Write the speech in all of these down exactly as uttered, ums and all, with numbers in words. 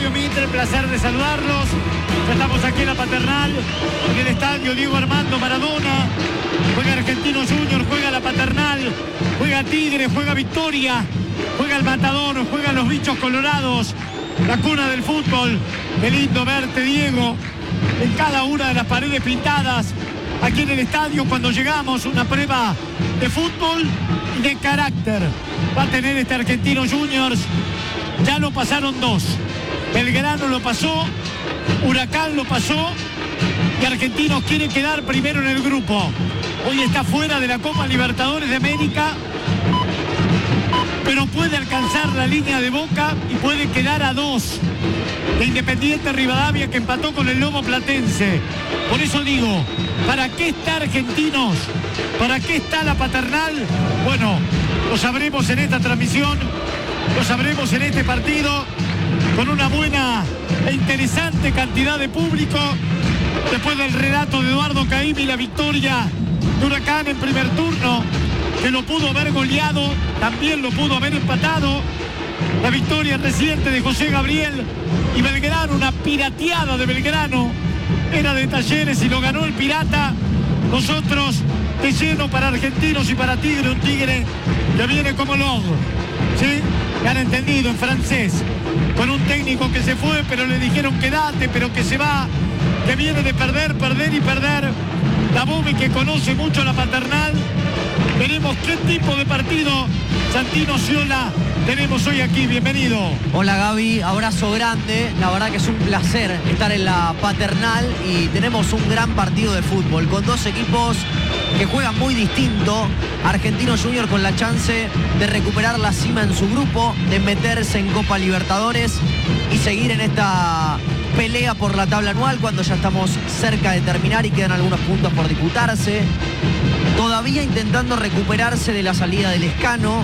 Radio Mitre, el placer de saludarlos. Ya estamos aquí en la Paternal, en el estadio Diego Armando Maradona. Juega Argentinos Juniors, juega la Paternal, juega Tigre, juega Victoria, juega el Matador, juegan los bichos colorados, la cuna del fútbol. Qué lindo verte, Diego, en cada una de las paredes pintadas aquí en el estadio. Cuando llegamos, una prueba de fútbol y de carácter va a tener este Argentinos Juniors. Ya lo pasaron dos. Belgrano lo pasó, Huracán lo pasó y Argentinos quiere quedar primero en el grupo. Hoy está fuera de la Copa Libertadores de América, pero puede alcanzar la línea de Boca y puede quedar a dos de Independiente Rivadavia, que empató con el Lobo Platense. Por eso digo, ¿para qué está Argentinos? ¿Para qué está la Paternal? Bueno, lo sabremos en esta transmisión, lo sabremos en este partido, con una buena e interesante cantidad de público. Después del relato de Eduardo Caimi y la victoria de Huracán en primer turno, que lo pudo haber goleado, también lo pudo haber empatado. La victoria reciente de José Gabriel y Belgrano, una pirateada de Belgrano, era de Talleres y lo ganó el Pirata. Nosotros de lleno para Argentinos y para Tigre, un Tigre que viene como lobo, ¿sí? Que han entendido en francés, con un técnico que se fue, pero le dijeron quédate, pero que se va, que viene de perder, perder y perder. La Bobe, que conoce mucho la Paternal. Veremos qué tipo de partido Santino Sciola tenemos hoy aquí. Bienvenido. Hola Gaby, abrazo grande. La verdad que es un placer estar en la Paternal y tenemos un gran partido de fútbol con dos equipos que juegan muy distinto. Argentinos Juniors con la chance de recuperar la cima en su grupo, de meterse en Copa Libertadores y seguir en esta pelea por la tabla anual cuando ya estamos cerca de terminar y quedan algunos puntos por disputarse. Todavía intentando recuperarse de la salida del Escano.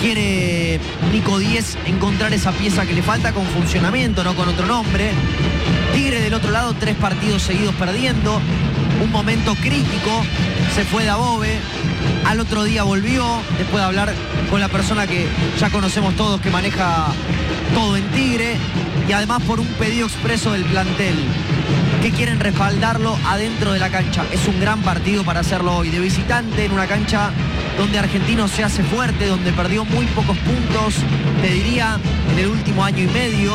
Quiere Nico Díez encontrar esa pieza que le falta con funcionamiento, no con otro nombre. Tigre del otro lado, tres partidos seguidos perdiendo. Un momento crítico. Se fue Dabove. Al otro día volvió, después de hablar con la persona que ya conocemos todos, que maneja todo en Tigre. Y además por un pedido expreso del plantel, que quieren respaldarlo adentro de la cancha. Es un gran partido para hacerlo hoy, de visitante, en una cancha donde Argentinos se hace fuerte, donde perdió muy pocos puntos, te diría, en el último año y medio.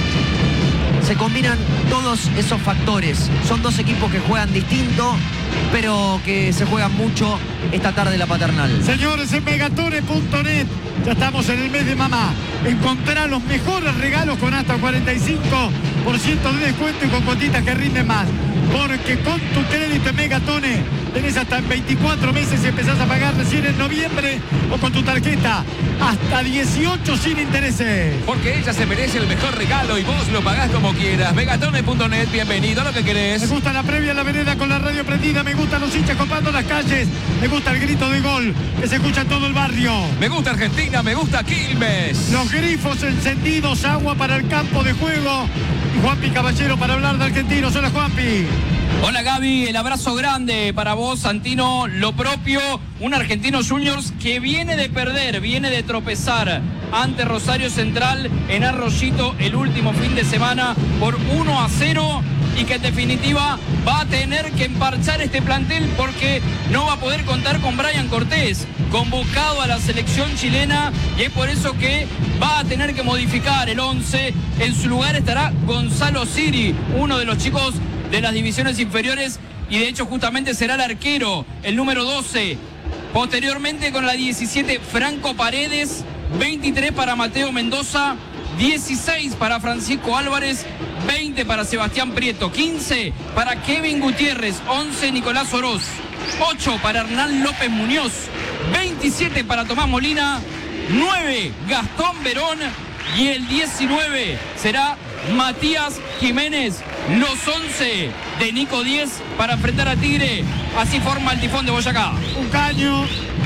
Se combinan todos esos factores. Son dos equipos que juegan distinto, pero que se juegan mucho esta tarde la Paternal. Señores, en megatone punto net, ya estamos en el mes de mamá. Encontrá los mejores regalos con hasta cuarenta y cinco por ciento de descuento y con cuotitas que rinden más. Porque con tu crédito en Megatone tenés hasta en veinticuatro meses y empezás a pagar recién en noviembre, o con tu tarjeta hasta dieciocho sin intereses. Porque ella se merece el mejor regalo y vos lo pagás como quieras. Megatone punto net, bienvenido a lo que querés. Me gusta la previa en la vereda con la radio prendida. Me gustan los hinchas copando las calles. Me gusta el grito de gol que se escucha en todo el barrio. Me gusta Argentina, me gusta Quilmes. Los grifos encendidos, agua para el campo de juego. Y Juanpi Caballero para hablar de Argentinos. Hola, Juanpi. Hola Gaby, el abrazo grande para vos, Santino. Lo propio, un Argentinos Juniors que viene de perder, viene de tropezar ante Rosario Central en Arroyito el último fin de semana por uno a cero, y que en definitiva va a tener que emparchar este plantel porque no va a poder contar con Brian Cortés, convocado a la selección chilena, y es por eso que va a tener que modificar el once. En su lugar estará Gonzalo Siri, uno de los chicos de las divisiones inferiores, y de hecho justamente será el arquero, el número doce. Posteriormente con la diecisiete, Franco Paredes, veintitrés para Mateo Mendoza, dieciséis para Francisco Álvarez, veinte para Sebastián Prieto, quince para Kevin Gutiérrez, once Nicolás Oroz, ocho para Hernán López Muñoz, veintisiete para Tomás Molina, nueve Gastón Verón, y el diecinueve será Matías Jiménez. Los once de Nico Díez para enfrentar a Tigre. Así forma el Tifón de Boyacá. Un caño,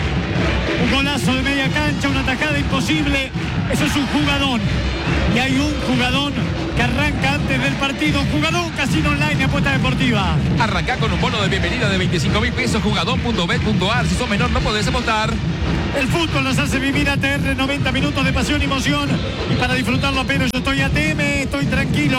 un golazo de media cancha, una tajada imposible. Eso es un jugadón. Y hay un jugadón que arranca antes del partido. Jugadón, Casino Online, apuesta deportiva. Arrancá con un bono de bienvenida de veinticinco mil pesos. Jugadón punto bet punto ar. Si sos menor no podés apostar. El fútbol nos hace vivir A T R, noventa minutos de pasión y emoción. Y para disfrutarlo apenas yo estoy A T M, estoy tranquilo.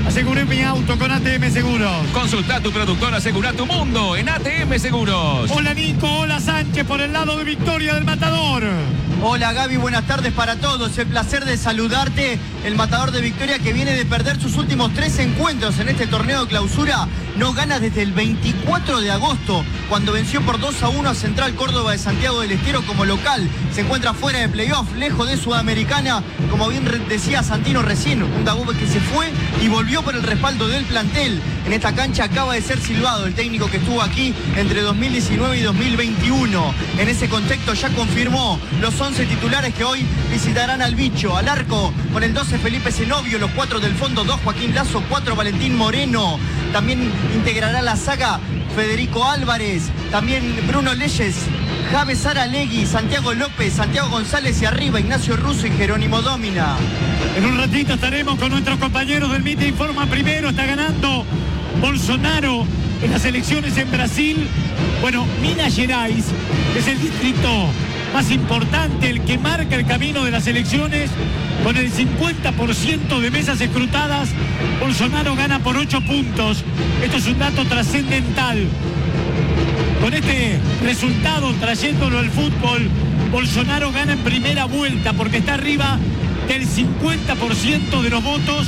Aseguré mi auto con A T M Seguros. Consulta tu productor, asegura tu mundo en A T M Seguros. Hola Nico, hola Sánchez por el lado de Victoria del Matador. Hola Gaby, buenas tardes para todos. El placer de saludarte. El Matador de Victoria, que viene de perder sus últimos tres encuentros en este torneo de clausura, no gana desde el veinticuatro de agosto, cuando venció por dos a uno a Central Córdoba de Santiago del Estero como local. Se encuentra fuera de playoff, lejos de Sudamericana, como bien decía Santino recién, un Dagobe que se fue y volvió por el respaldo del plantel. En esta cancha acaba de ser silbado el técnico que estuvo aquí entre dos mil diecinueve y dos mil veintiuno. En ese contexto ya confirmó los once titulares que hoy visitarán al Bicho. Al arco con el doce Felipe Zenobio, los cuatro del fondo, dos Joaquín Lazo, cuatro Valentín Moreno. También integrará la saga Federico Álvarez, también Bruno Leyes, Javes Aralegui, Santiago López, Santiago González y arriba Ignacio Russo y Jerónimo Dómina. En un ratito estaremos con nuestros compañeros del Mite Informa Primero. Está ganando Bolsonaro en las elecciones en Brasil. Bueno, Minas Gerais es el distrito más importante, el que marca el camino de las elecciones. Con el cincuenta por ciento de mesas escrutadas, Bolsonaro gana por ocho puntos. Esto es un dato trascendental. Con este resultado, trayéndolo al fútbol, Bolsonaro gana en primera vuelta porque está arriba del cincuenta por ciento de los votos,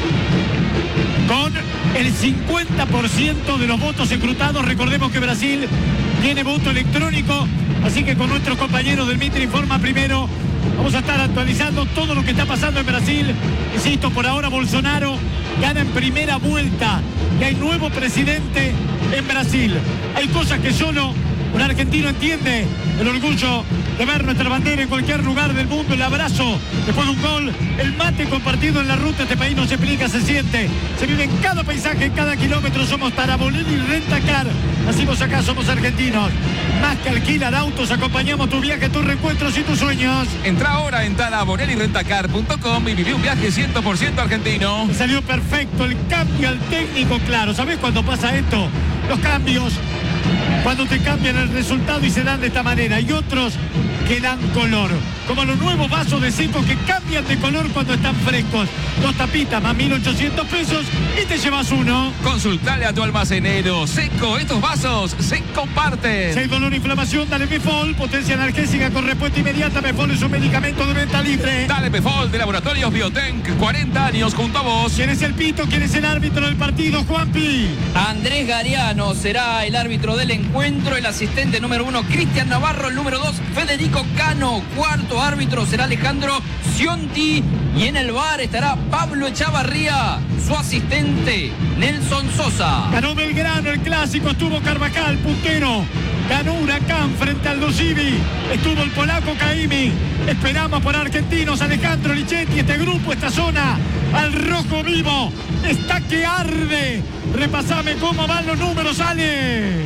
con el cincuenta por ciento de los votos escrutados. Recordemos que Brasil tiene voto electrónico, así que con nuestros compañeros del Mitre Informa Primero vamos a estar actualizando todo lo que está pasando en Brasil. Insisto, por ahora Bolsonaro gana en primera vuelta y hay nuevo presidente en Brasil. Hay cosas que solo un argentino entiende: el orgullo de ver nuestra bandera en cualquier lugar del mundo, el abrazo después de un gol, el mate compartido en la ruta. Este país no se explica, se siente, se vive en cada paisaje, en cada kilómetro. Somos Parabolín y Rentacar, nacimos acá, somos argentinos. Más que alquilar autos, acompañamos tu viaje, tus reencuentros y tus sueños. Entra ahora en Parabolín y Rentacar punto com y viví un viaje cien por ciento argentino. Me salió perfecto el cambio al técnico, claro. ¿Sabés cuándo pasa esto? Los cambios, cuando te cambian el resultado y se dan de esta manera, y otros que dan color, como los nuevos vasos de Seco que cambian de color cuando están frescos. Dos tapitas más mil ochocientos pesos y te llevas uno. Consultale a tu almacenero. Seco, estos vasos se comparten. Si hay dolor e inflamación, dale Befol, potencia analgésica con respuesta inmediata. Befol es un medicamento de venta libre. Dale Befol de Laboratorios Biotenc, cuarenta años junto a vos. ¿Quién es el pito? ¿Quién es el árbitro del partido, Juanpi? Andrés Gariano será el árbitro del encuentro. El asistente número uno, Cristian Navarro. El número dos, Federico Cano. Cuarto árbitro será Alejandro Cionti. Y en el V A R estará Pablo Echavarría. Su asistente, Nelson Sosa. Ganó Belgrano el clásico. Estuvo Carvajal, puntero. Ganó Huracán frente al Dosivi. Estuvo el polaco Caimi. Esperamos por argentinos, Alejandro Lichetti. Este grupo, esta zona, al rojo vivo. Está que arde. Repasame cómo van los números, Ale.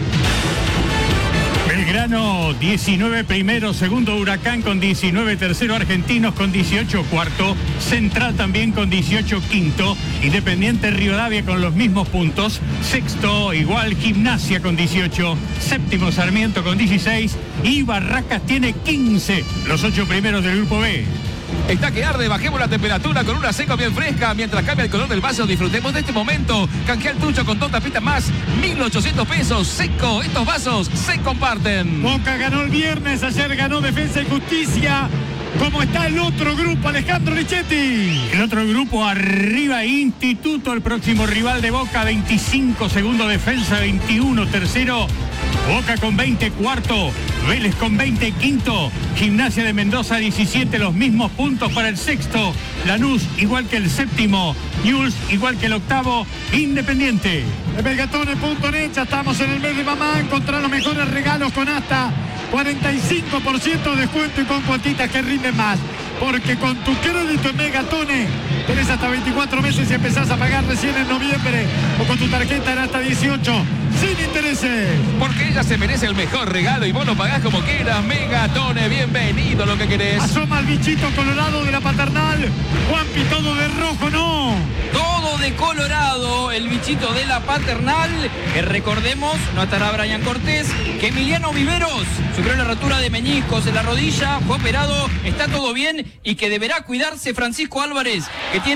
Belgrano diecinueve primero, segundo Huracán con diecinueve tercero, Argentinos con dieciocho cuarto, Central también con dieciocho quinto, Independiente Rivadavia con los mismos puntos, sexto igual Gimnasia con dieciocho, séptimo Sarmiento con dieciséis y Barracas tiene quince, los ocho primeros del grupo B. Está que arde, bajemos la temperatura con una Seco bien fresca. Mientras cambia el color del vaso, disfrutemos de este momento. Canjea el tuyo con dos tapitas más, mil ochocientos pesos. Seco, estos vasos se comparten. Boca ganó el viernes, ayer ganó Defensa y Justicia. ¿Cómo está el otro grupo, Alejandro Lichetti? El otro grupo arriba, Instituto, el próximo rival de Boca, veinticinco, segundo Defensa, veintiuno, tercero Boca con veinte, cuarto, Vélez con veinte, quinto, Gimnasia de Mendoza diecisiete, los mismos puntos para el sexto, Lanús igual que el séptimo, Newell's igual que el octavo, Independiente. En Belgatone punto net, ya estamos en el mes de mamá, encontrar los mejores regalos con hasta cuarenta y cinco por ciento de descuento y con cuotitas que rinden más. Porque con tu crédito en Megatone tenés hasta veinticuatro meses y empezás a pagar recién en noviembre. O con tu tarjeta en hasta dieciocho, sin intereses. Porque ella se merece el mejor regalo y vos lo pagás como quieras. Megatone, bienvenido a lo que querés. Asoma el bichito colorado de la paternal. Juanpi, todo de rojo, no. Todo de colorado, el bichito de la paternal. Que recordemos, no estará Brian Cortés, que Emiliano Viveros sufrió la rotura de meñiscos en la rodilla, fue operado, está todo bien y que deberá cuidarse Francisco Álvarez, que tiene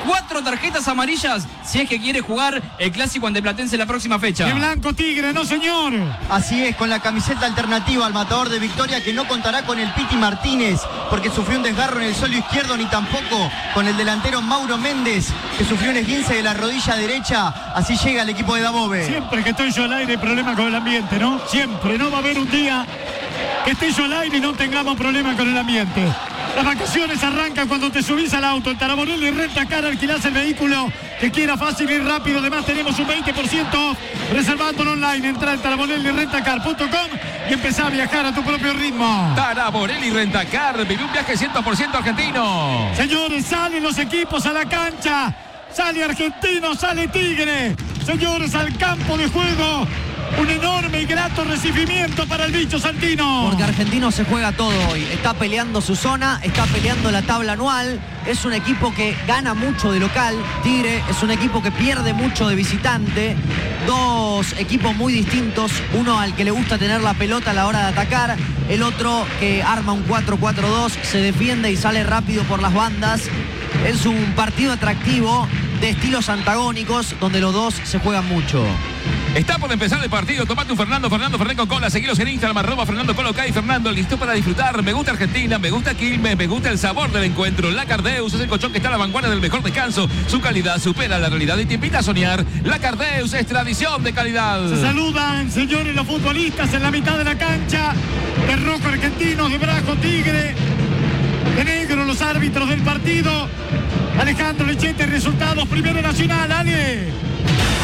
cuatro tarjetas amarillas si es que quiere jugar el clásico anteplatense la próxima fecha. De blanco Tigre, no señor. Así es, con la camiseta alternativa al matador de Victoria, que no contará con el Piti Martínez porque sufrió un desgarro en el suelo izquierdo, ni tampoco con el delantero Mauro Méndez, que sufrió un esguince de la rodilla derecha. Así llega el equipo de Dabove. Siempre que estoy yo al aire hay problemas con el ambiente, ¿no? Siempre, no va a haber un día que esté yo al aire y no tengamos problemas con el ambiente. Las vacaciones arrancan cuando te subís al auto. En Taraborelli Rentacar alquilás el vehículo que quiera, fácil y rápido. Además tenemos un veinte por ciento reservándolo online. Entra en taraborelli rentacar punto com y empezá a viajar a tu propio ritmo. Taraborelli Rentacar, vive un viaje cien por ciento argentino. Señores, salen los equipos a la cancha. Sale Argentino, sale Tigre. Señores, al campo de juego. Un enorme y grato recibimiento para el bicho Santino. Porque Argentino se juega todo hoy. Está peleando su zona, está peleando la tabla anual. Es un equipo que gana mucho de local. Tigre es un equipo que pierde mucho de visitante. Dos equipos muy distintos. Uno al que le gusta tener la pelota a la hora de atacar. El otro que arma un cuatro cuatro dos, se defiende y sale rápido por las bandas. Es un partido atractivo de estilos antagónicos donde los dos se juegan mucho. Está por empezar el partido. Tomate un Fernando, Fernando Fernández con cola. Seguilos en Instagram, arroba Fernando Colocay. Fernando, listo para disfrutar. Me gusta Argentina, me gusta Quilmes, me gusta el sabor del encuentro. La Cardeus es el colchón que está a la vanguardia del mejor descanso. Su calidad supera la realidad y te invita a soñar. La Cardeus es tradición de calidad. Se saludan, señores, los futbolistas en la mitad de la cancha. De rojo Argentinos, de brazo Tigre. De negro los árbitros del partido. Alejandro Lechete, resultados Primero Nacional, Ale.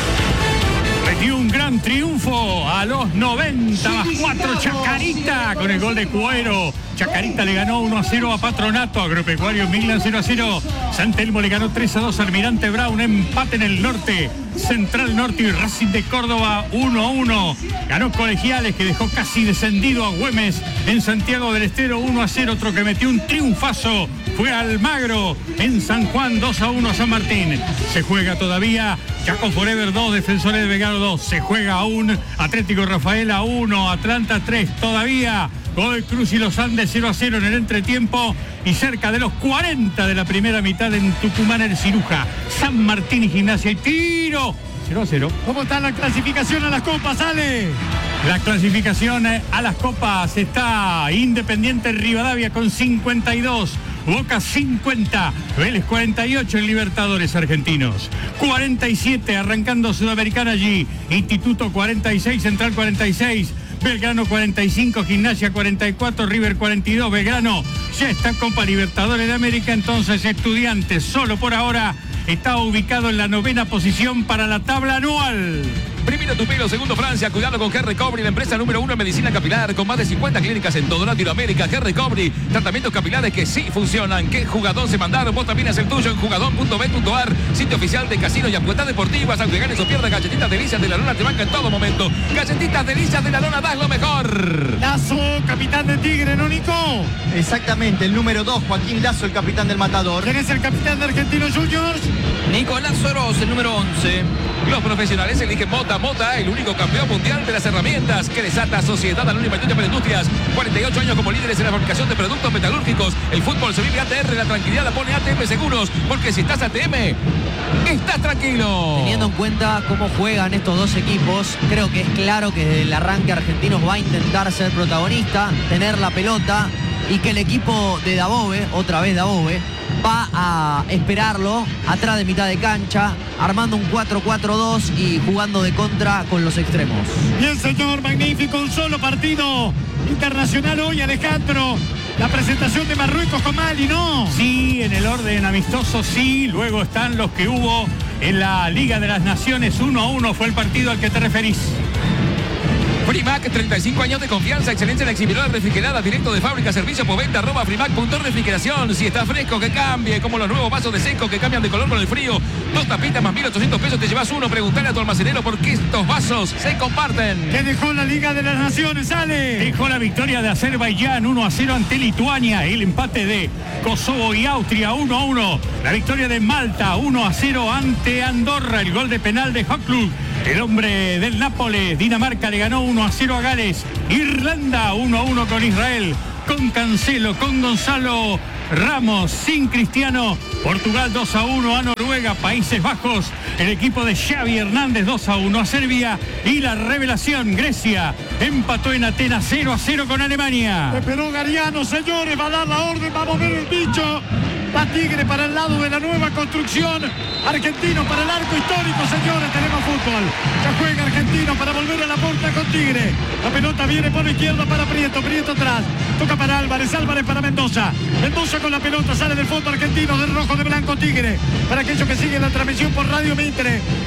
Metió un gran triunfo a los noventa más cuatro Chacarita con el gol de Cuero. Chacarita le ganó uno a cero a Patronato. Agropecuario Milan cero a cero. San Telmo le ganó tres a dos a Almirante Brown. Empate en el norte. Central Norte y Racing de Córdoba uno a uno. Ganó Colegiales, que dejó casi descendido a Güemes en Santiago del Estero uno a cero. Otro que metió un triunfazo fue Almagro en San Juan dos a uno a San Martín. Se juega todavía Chaco Forever dos, Defensores de Belgrano dos. Se juega aún Atlético Rafaela uno, Atlanta tres. Todavía Godoy Cruz y los Andes cero a cero en el entretiempo. Y cerca de los cuarenta de la primera mitad en Tucumán el Ciruja. San Martín y Gimnasia y tiro cero a cero. ¿Cómo está la clasificación a las copas, Ale? La clasificación a las copas está Independiente Rivadavia con cincuenta y dos. Boca cincuenta, Vélez cuarenta y ocho en Libertadores argentinos. cuarenta y siete arrancando Sudamericana allí. Instituto cuarenta y seis, Central cuarenta y seis. Belgrano cuarenta y cinco, Gimnasia cuarenta y cuatro, River cuarenta y dos. Belgrano ya está Copa Libertadores de América, entonces Estudiantes solo por ahora está ubicado en la novena posición para la tabla anual. Primero tu pelo, segundo Francia. Cuidado con G-Recovery, la empresa número uno en medicina capilar, con más de cincuenta clínicas en toda Latinoamérica. G-Recovery, tratamientos capilares que sí funcionan. ¿Qué jugador se mandaron? Vos también haz el tuyo en jugador punto bet punto ar, sitio oficial de casinos y apuestas deportivas. Aunque ganes o pierdas, Galletitas Delicias de la Lona te banca en todo momento. Galletitas Delicias de la Lona, das lo mejor. Lazo, capitán de Tigre, ¿no, Nico? Exactamente, el número dos, Joaquín Lazo, el capitán del Matador. ¿Quién es el capitán de Argentinos Juniors? Nicolás Oroz, el número once. Los profesionales eligen Mota. Mota, el único campeón mundial de las herramientas. Cresata, Sociedad Anónima de Industrias. cuarenta y ocho años como líderes en la fabricación de productos metalúrgicos. El fútbol se vive A T R, la tranquilidad la pone A T M Seguros. Porque si estás A T M, estás tranquilo. Teniendo en cuenta cómo juegan estos dos equipos, creo que es claro que desde el arranque Argentinos va a intentar ser protagonista, tener la pelota, y que el equipo de Dabove, otra vez Dabove, va a esperarlo atrás de mitad de cancha, armando un cuatro cuatro dos y jugando de contra con los extremos. Bien, señor, magnífico, un solo partido internacional hoy, Alejandro. La presentación de Marruecos con Mali, ¿no? Sí, en el orden amistoso, sí. Luego están los que hubo en la Liga de las Naciones. Uno a uno fue el partido al que te referís. Frimac, treinta y cinco años de confianza, excelencia en la exhibidora refrigerada, directo de fábrica, servicio por venta, arroba frimac punto refrigeración. Si está fresco, que cambie, como los nuevos vasos de seco que cambian de color con el frío. Dos tapitas más mil ochocientos pesos, te llevas uno. Preguntale a tu almacenero por qué estos vasos se comparten. ¿Qué dejó la Liga de las Naciones, Ale? Dejó la victoria de Azerbaiyán uno a cero ante Lituania, el empate de Kosovo y Austria uno a uno, la victoria de Malta uno a cero ante Andorra, el gol de penal de Höklund, el hombre del Nápoles. Dinamarca le ganó uno a cero a Gales. Irlanda uno a uno con Israel, con Cancelo, con Gonzalo Ramos sin Cristiano. Portugal dos a uno a Noruega. Países Bajos, el equipo de Xavi Hernández dos a uno a Serbia. Y la revelación, Grecia, empató en Atenas cero a cero con Alemania. Esperó Gariano, señores, va a dar la orden, vamos a ver el bicho. Va Tigre para el lado de la nueva construcción. Argentino para el arco histórico, señores, tenemos fútbol. Ya juega Argentino para volver a la puerta con Tigre. La pelota viene por la izquierda para Prieto, Prieto atrás. Toca para Álvarez, Álvarez para Mendoza. Mendoza con la pelota, sale del fondo argentino, de rojo, de blanco, Tigre. Para aquellos que siguen la transmisión por Radio Mitre.